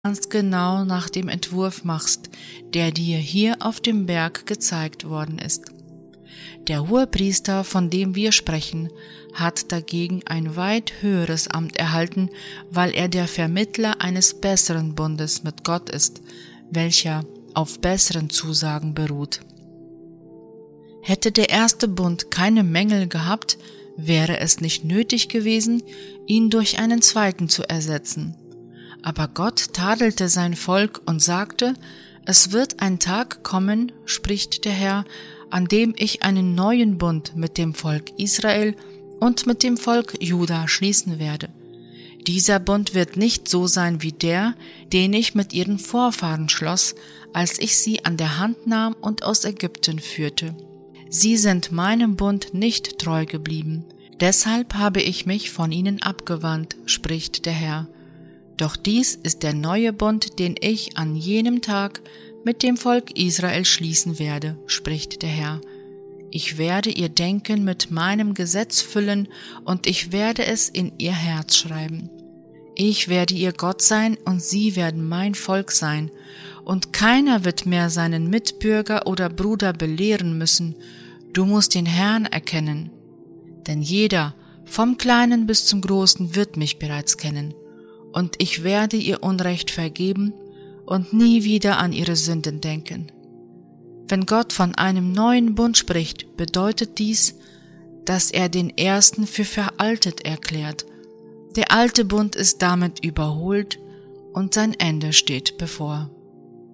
ganz genau nach dem Entwurf machst, der dir hier auf dem Berg gezeigt worden ist. Der Hohepriester, von dem wir sprechen, hat dagegen ein weit höheres Amt erhalten, weil er der Vermittler eines besseren Bundes mit Gott ist, welcher auf besseren Zusagen beruht. Hätte der erste Bund keine Mängel gehabt, wäre es nicht nötig gewesen, ihn durch einen zweiten zu ersetzen. Aber Gott tadelte sein Volk und sagte, es wird ein Tag kommen, spricht der Herr, an dem ich einen neuen Bund mit dem Volk Israel und mit dem Volk Juda schließen werde. Dieser Bund wird nicht so sein wie der, den ich mit ihren Vorfahren schloss, als ich sie an der Hand nahm und aus Ägypten führte. Sie sind meinem Bund nicht treu geblieben, deshalb habe ich mich von ihnen abgewandt, spricht der Herr. Doch dies ist der neue Bund, den ich an jenem Tag mit dem Volk Israel schließen werde, spricht der Herr. Ich werde ihr Denken mit meinem Gesetz füllen und ich werde es in ihr Herz schreiben. Ich werde ihr Gott sein und sie werden mein Volk sein, und keiner wird mehr seinen Mitbürger oder Bruder belehren müssen, du musst den Herrn erkennen. Denn jeder, vom Kleinen bis zum Großen, wird mich bereits kennen, und ich werde ihr Unrecht vergeben und nie wieder an ihre Sünden denken. Wenn Gott von einem neuen Bund spricht, bedeutet dies, dass er den ersten für veraltet erklärt. Der alte Bund ist damit überholt und sein Ende steht bevor.